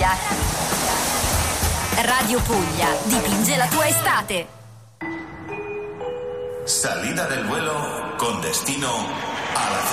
Puglia. Radio Puglia dipinge la tua estate. Salida del vuelo con destino a la